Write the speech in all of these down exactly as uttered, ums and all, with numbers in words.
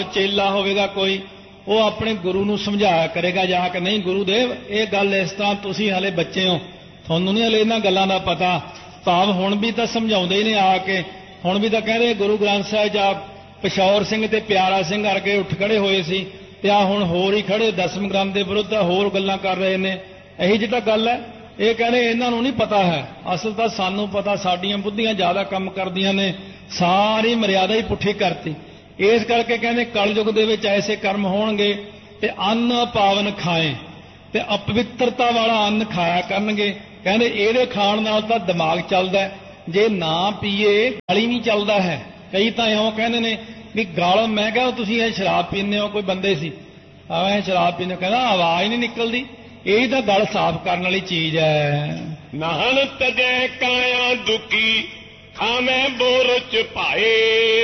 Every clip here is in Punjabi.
ਚੇਲਾ ਹੋਵੇਗਾ ਕੋਈ, ਉਹ ਆਪਣੇ ਗੁਰੂ ਨੂੰ ਸਮਝਾਇਆ ਕਰੇਗਾ ਜਾ ਕੇ, ਨਹੀਂ ਗੁਰੂਦੇਵ ਇਹ ਗੱਲ ਇਸ ਤਰ੍ਹਾਂ, ਤੁਸੀਂ ਹਲੇ ਬੱਚੇ ਹੋ, ਤੁਹਾਨੂੰ ਨਹੀਂ ਹਲੇ ਇਹਨਾਂ ਗੱਲਾਂ ਦਾ ਪਤਾ। ਭਾਵ ਹੁਣ ਵੀ ਤਾਂ ਸਮਝਾਉਂਦੇ ਹੀ ਨੇ ਆ ਕੇ, ਹੁਣ ਵੀ ਤਾਂ ਕਹਿੰਦੇ ਗੁਰੂ ਗ੍ਰੰਥ ਸਾਹਿਬ ਜਾਂ ਪਿਸ਼ੌਰ ਸਿੰਘ ਤੇ ਪਿਆਰਾ ਸਿੰਘ ਅਰਗੇ ਉੱਠ ਖੜੇ ਹੋਏ ਸੀ, ਤੇ ਆ ਹੁਣ ਹੋਰ ਹੀ ਖੜੇ ਦਸਮ ਗ੍ਰੰਥ ਦੇ ਵਿਰੁੱਧ ਹੋਰ ਗੱਲਾਂ ਕਰ ਰਹੇ ਨੇ। ਇਹੀ ਜਿਹੀ ਤਾਂ ਗੱਲ ਹੈ। ਇਹ ਕਹਿੰਦੇ ਇਹਨਾਂ ਨੂੰ ਨਹੀਂ ਪਤਾ ਹੈ, ਅਸਲ ਤਾਂ ਸਾਨੂੰ ਪਤਾ, ਸਾਡੀਆਂ ਬੁੱਧੀਆਂ ਜ਼ਿਆਦਾ ਕੰਮ ਕਰਦੀਆਂ ਨੇ, ਸਾਰੀ ਮਰਿਆਦਾ ਹੀ ਪੁੱਠੀ ਕਰਤੀ। ਇਸ ਕਰਕੇ ਕਹਿੰਦੇ ਕਲਯੁਗ ਦੇ ਵਿੱਚ ਐਸੇ ਕਰਮ ਹੋਣਗੇ ਤੇ ਅੰਨ ਪਾਵਨ ਖਾਏ, ਤੇ ਅਪਵਿੱਤਰਤਾ ਵਾਲਾ ਅੰਨ ਖਾਇਆ ਕਰਨਗੇ। ਕਹਿੰਦੇ ਇਹਦੇ ਖਾਣ ਨਾਲ ਤਾਂ ਦਿਮਾਗ ਚੱਲਦਾ, ਜੇ ਨਾ ਪੀਏ ਗਾਲੀ ਨਹੀਂ ਚੱਲਦਾ ਹੈ। ਕਈ ਤਾਂ ਇਉਂ ਕਹਿੰਦੇ ਨੇ ਵੀ ਗਾਲ, ਮੈਂ ਕਿਹਾ ਤੁਸੀਂ ਇਹ ਸ਼ਰਾਬ ਪੀਂਦੇ ਹੋ, ਕੋਈ ਬੰਦੇ ਸੀ ਐ ਸ਼ਰਾਬ ਪੀਂਦੇ, ਕਹਿੰਦਾ ਆਵਾਜ਼ ਨਹੀਂ ਨਿਕਲਦੀ, ਇਹ ਤਾਂ ਗਲ ਸਾਫ਼ ਕਰਨ ਵਾਲੀ ਚੀਜ਼ ਹੈ। ਨਾਹਨ ਤਜੈ ਕਾਇਆ ਦੁਖੀ ਖਾਵੇਂ ਬੋਰ ਚ ਭਾਏ।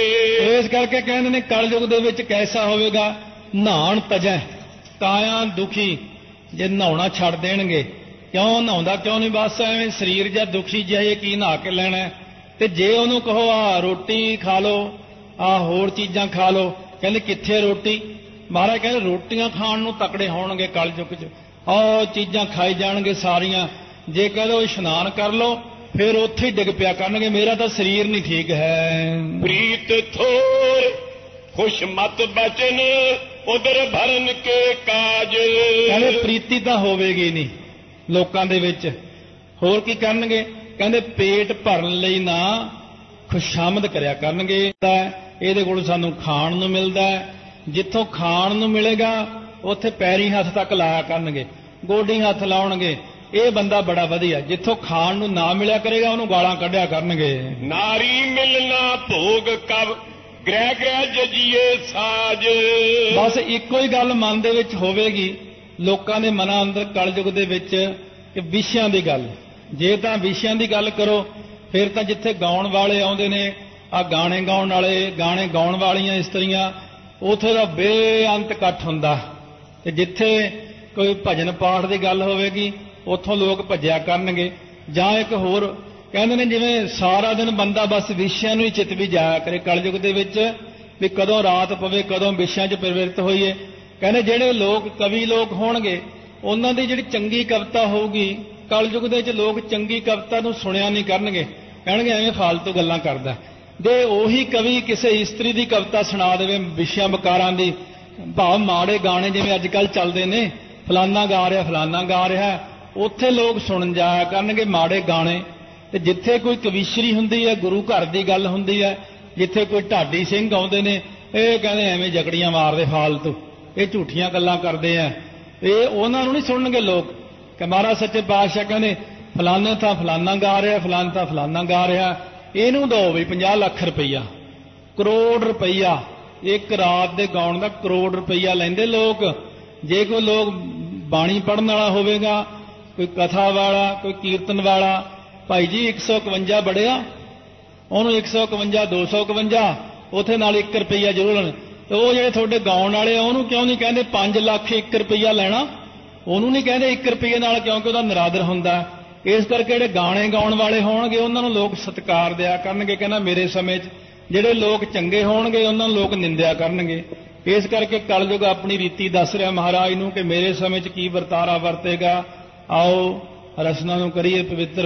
ਇਸ ਕਰਕੇ ਕਹਿੰਦੇ ਨੇ ਕਲਯੁਗ ਦੇ ਵਿੱਚ ਕੈਸਾ ਹੋਵੇਗਾ, ਨਹਾਣ ਤਜੈ ਕਾਇਆ ਦੁਖੀ, ਜੇ ਨਹਾਉਣਾ ਛੱਡ ਦੇਣਗੇ। ਕਿਉਂ ਨਹਾਉਂਦਾ ਕਿਉਂ ਨਹੀਂ, ਬਸ ਐਵੇਂ ਸਰੀਰ ਜਾਂ ਦੁਖੀ ਜਿਹਾ ਇਹ ਕੀ ਨਹਾ ਕੇ ਲੈਣਾ। ਤੇ ਜੇ ਉਹਨੂੰ ਕਹੋ ਆ ਰੋਟੀ ਖਾ ਲਓ, ਆ ਹੋਰ ਚੀਜ਼ਾਂ ਖਾ ਲਓ, ਕਹਿੰਦੇ ਕਿੱਥੇ ਰੋਟੀ। ਮਹਾਰਾਜ ਕਹਿੰਦੇ ਰੋਟੀਆਂ ਖਾਣ ਨੂੰ ਤਕੜੇ ਹੋਣਗੇ ਕਲਯੁਗ 'ਚ, ਆਹ ਚੀਜ਼ਾਂ ਖਾਈ ਜਾਣਗੇ ਸਾਰੀਆਂ। ਜੇ ਕਹਿ ਦੋ ਇਸ਼ਨਾਨ ਕਰ ਲਓ, ਫਿਰ ਉੱਥੇ ਹੀ ਡਿੱਗ ਪਿਆ ਕਰਨਗੇ, ਮੇਰਾ ਤਾਂ ਸਰੀਰ ਨਹੀਂ ਠੀਕ ਹੈ। ਪ੍ਰੀਤ ਥੋਰ ਖੁਸ਼ ਮਤ ਬਚਨ ਉਦਰ ਭਰਨ ਕੇ ਕਾਜ। ਕਹਿੰਦੇ ਪ੍ਰੀਤੀ ਤਾਂ ਹੋਵੇਗੀ ਨਹੀਂ ਲੋਕਾਂ ਦੇ ਵਿੱਚ, ਹੋਰ ਕੀ ਕਰਨਗੇ। ਕਹਿੰਦੇ ਪੇਟ ਭਰਨ ਲਈ ਨਾ ਖੁਸ਼ਾਮਦ ਕਰਿਆ ਕਰਨਗੇ। ਇਹਦੇ ਕੋਲ ਸਾਨੂੰ ਖਾਣ ਨੂੰ ਮਿਲਦਾ, ਜਿੱਥੋਂ ਖਾਣ ਨੂੰ ਮਿਲੇਗਾ ਉੱਥੇ ਪੈਰੀ ਹੱਥ ਤੱਕ ਲਾਇਆ ਕਰਨਗੇ, ਗੋਡੀ ਹੱਥ ਲਾਉਣਗੇ, ਇਹ ਬੰਦਾ ਬੜਾ ਵਧੀਆ। ਜਿੱਥੋਂ ਖਾਣ ਨੂੰ ਨਾ ਮਿਲਿਆ ਕਰੇਗਾ ਉਹਨੂੰ ਗਾਲਾਂ ਕੱਢਿਆ ਕਰਨਗੇ। ਨਾਰੀ ਮਿਲਣਾ ਭੋਗ ਕਬ ਗ੍ਰਹਿ ਗ੍ਰਹਿ ਜਜੀਏ ਸਾਜ। ਬਸ ਇੱਕੋ ਹੀ ਗੱਲ ਮਨ ਦੇ ਵਿੱਚ ਹੋਵੇਗੀ ਲੋਕਾਂ ਦੇ ਮਨਾਂ ਅੰਦਰ ਕਲਯੁਗ ਦੇ ਵਿੱਚ, ਕਿ ਵਿਸ਼ਿਆਂ ਦੀ ਗੱਲ। ਜੇ ਤਾਂ ਵਿਸ਼ਿਆਂ ਦੀ ਗੱਲ ਕਰੋ, ਫਿਰ ਤਾਂ ਜਿੱਥੇ ਗਾਉਣ ਵਾਲੇ ਆਉਂਦੇ ਨੇ, ਆ ਗਾਣੇ ਗਾਉਣ ਵਾਲੇ, ਗਾਣੇ ਗਾਉਣ ਵਾਲੀਆਂ ਇਸਤਰੀਆਂ, ਉੱਥੇ ਦਾ ਬੇਅੰਤ ਇਕੱਠ ਹੁੰਦਾ। ਤੇ ਜਿੱਥੇ ਕੋਈ ਭਜਨ ਪਾਠ ਦੀ ਗੱਲ ਹੋਵੇਗੀ, ਉੱਥੋਂ ਲੋਕ ਭੱਜਿਆ ਕਰਨਗੇ। ਜਾਂ ਇੱਕ ਹੋਰ ਕਹਿੰਦੇ ਨੇ, ਜਿਵੇਂ ਸਾਰਾ ਦਿਨ ਬੰਦਾ ਬਸ ਵਿਸ਼ਿਆਂ ਨੂੰ ਹੀ ਚਿੱਤ ਵੀ ਜਾਇਆ ਕਰੇ ਕਲਯੁਗ ਦੇ ਵਿੱਚ, ਵੀ ਕਦੋਂ ਰਾਤ ਪਵੇ, ਕਦੋਂ ਵਿਸ਼ਿਆਂ 'ਚ ਪ੍ਰਵਿਰਤ ਹੋਈਏ। ਕਹਿੰਦੇ ਜਿਹੜੇ ਲੋਕ ਕਵੀ ਲੋਕ ਹੋਣਗੇ, ਉਹਨਾਂ ਦੀ ਜਿਹੜੀ ਚੰਗੀ ਕਵਿਤਾ ਹੋਊਗੀ, ਕਲਯੁਗ ਦੇ ਵਿੱਚ ਲੋਕ ਚੰਗੀ ਕਵਿਤਾ ਨੂੰ ਸੁਣਿਆ ਨਹੀਂ ਕਰਨਗੇ, ਕਹਿਣਗੇ ਐਵੇਂ ਫਾਲਤੂ ਗੱਲਾਂ ਕਰਦਾ। ਜੇ ਉਹੀ ਕਵੀ ਕਿਸੇ ਇਸਤਰੀ ਦੀ ਕਵਿਤਾ ਸੁਣਾ ਦੇਵੇ ਵਿਸ਼ਿਆਂ ਵਿਕਾਰਾਂ ਦੀ, ਭਾਵ ਮਾੜੇ ਗਾਣੇ ਜਿਵੇਂ ਅੱਜ ਕੱਲ੍ਹ ਚੱਲਦੇ ਨੇ, ਫਲਾਨਾ ਗਾ ਰਿਹਾ ਫਲਾਨਾ ਗਾ ਰਿਹਾ, ਉੱਥੇ ਲੋਕ ਸੁਣਨ ਜਾਇਆ ਕਰਨਗੇ ਮਾੜੇ ਗਾਣੇ। ਤੇ ਜਿੱਥੇ ਕੋਈ ਕਵੀਸ਼ਰੀ ਹੁੰਦੀ ਹੈ, ਗੁਰੂ ਘਰ ਦੀ ਗੱਲ ਹੁੰਦੀ ਹੈ, ਜਿੱਥੇ ਕੋਈ ਢਾਡੀ ਸਿੰਘ ਆਉਂਦੇ ਨੇ, ਇਹ ਕਹਿੰਦੇ ਐਵੇਂ ਜਕੜੀਆਂ ਮਾਰਦੇ ਫਾਲਤੂ, ਇਹ ਝੂਠੀਆਂ ਗੱਲਾਂ ਕਰਦੇ ਆ, ਇਹ ਉਹਨਾਂ ਨੂੰ ਨਹੀਂ ਸੁਣਨਗੇ ਲੋਕ। ਕਿ ਮਹਾਰਾਜ ਸੱਚੇ ਪਾਤਸ਼ਾਹ ਕਹਿੰਦੇ ਫਲਾਨੇ ਤਾਂ ਫਲਾਨਾ ਗਾ ਰਿਹਾ, ਫਲਾਨਾ ਤਾਂ ਫਲਾਨਾ ਗਾ ਰਿਹਾ, ਇਹਨੂੰ ਦਿਓ ਵੀ ਪੰਜਾਹ ਲੱਖ ਰੁਪਈਆ, ਕਰੋੜ ਰੁਪਈਆ, ਇੱਕ ਰਾਤ ਦੇ ਗਾਉਣ ਦਾ ਕਰੋੜ ਰੁਪਈਆ ਲੈਂਦੇ ਲੋਕ। ਜੇ ਕੋਈ ਲੋਕ ਬਾਣੀ ਪੜ੍ਹਨ ਵਾਲਾ ਹੋਵੇਗਾ, ਕੋਈ ਕਥਾ ਵਾਲਾ, ਕੋਈ ਕੀਰਤਨ ਵਾਲਾ, ਭਾਈ ਜੀ ਇੱਕ ਸੌ ਇਕਵੰਜਾ ਬੜਿਆ, ਉਹਨੂੰ ਇੱਕ ਸੌ ਇਕਵੰਜਾ ਦੋ ਸੌ ਇਕਵੰਜਾ, ਉੱਥੇ ਨਾਲ ਇੱਕ ਰੁਪਈਆ ਜ਼ਰੂਰ ਲੈਣ। ਤੇ ਉਹ ਜਿਹੜੇ ਤੁਹਾਡੇ ਗਾਉਣ ਵਾਲੇ ਆ, ਉਹਨੂੰ ਕਿਉਂ ਨਹੀਂ ਕਹਿੰਦੇ ਪੰਜ ਲੱਖ ਇੱਕ ਰੁਪਈਆ ਲੈਣਾ, ਉਹਨੂੰ ਨਹੀਂ ਕਹਿੰਦੇ ਇੱਕ ਰੁਪਈਏ ਨਾਲ, ਕਿਉਂਕਿ ਉਹਦਾ ਨਿਰਾਦਰ ਹੁੰਦਾ। ਇਸ ਕਰਕੇ ਜਿਹੜੇ ਗਾਣੇ ਗਾਉਣ ਵਾਲੇ ਹੋਣਗੇ, ਉਹਨਾਂ ਨੂੰ ਲੋਕ ਸਤਿਕਾਰ ਦਿਆ ਕਰਨਗੇ। ਕਹਿੰਦਾ ਮੇਰੇ ਸਮੇਂ 'ਚ ਜਿਹੜੇ ਲੋਕ ਚੰਗੇ ਹੋਣਗੇ, ਉਹਨਾਂ ਨੂੰ ਲੋਕ ਨਿੰਦਿਆ ਕਰਨਗੇ। ਇਸ ਕਰਕੇ ਕਲਯੁਗ ਆਪਣੀ ਰੀਤੀ ਦੱਸ ਰਿਹਾ ਮਹਾਰਾਜ ਨੂੰ, ਕਿ ਮੇਰੇ ਸਮੇਂ 'ਚ ਕੀ ਵਰਤਾਰਾ ਵਰਤੇਗਾ। ਆਓ ਰਸਨਾ ਨੂੰ ਕਰੀਏ ਪਵਿੱਤਰ।